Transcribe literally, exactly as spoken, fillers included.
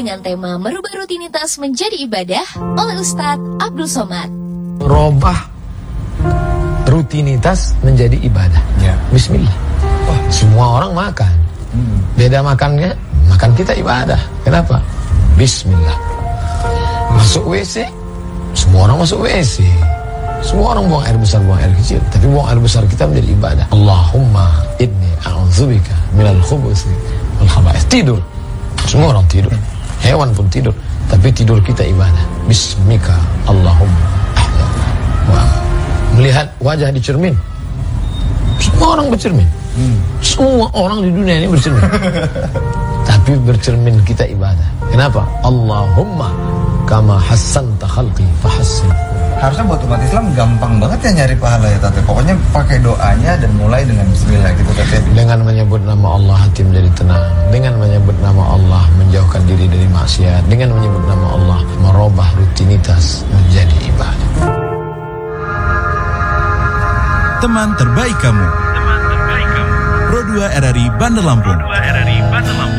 dengan tema merubah rutinitas menjadi ibadah oleh Ustadz Abdul Somad. Robah rutinitas menjadi ibadah. Ya. Bismillah. Oh, semua orang makan. Hmm. Beda makannya, makan kita ibadah. Kenapa? Bismillah. Masuk W C, semua orang masuk W C. Semua orang buang air besar, buang air kecil. Tapi buang air besar kita menjadi ibadah. Allahumma inni a'udzubika minal khubuthi wal khaba'ith. Tidur. Semua orang tidur. Hewan pun tidur. Tapi tidur kita ibadah. Bismika Allahumma ahya. Wow. Melihat wajah di cermin. Semua orang bercermin. Hmm. Semua orang di dunia ini bercermin. Tapi bercermin kita ibadah. Kenapa? Allahumma kama hassanta khalqi fahassin. Harusnya buat umat Islam gampang banget ya nyari pahala ya Tante. Pokoknya pakai doanya dan mulai dengan bismillah gitu Tante. Dengan menyebut nama Allah hati menjadi tenang. Dengan menyebut nama Allah menjauhkan diri dari maksiat. Dengan menyebut nama Allah merubah rutinitas menjadi ibadah. Teman terbaik kamu. Teman terbaik kamu. Pro dua R R I Bandar Lampung. Pro dua R R I Bandar Lampung.